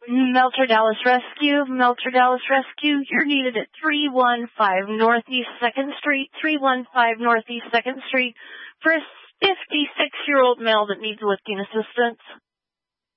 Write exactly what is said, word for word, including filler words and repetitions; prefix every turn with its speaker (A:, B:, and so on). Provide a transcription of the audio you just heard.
A: Melter Dallas Rescue, Melter Dallas Rescue, you're needed at three one five Northeast second Street, three one five Northeast second Street for a fifty-six-year-old male that needs lifting assistance.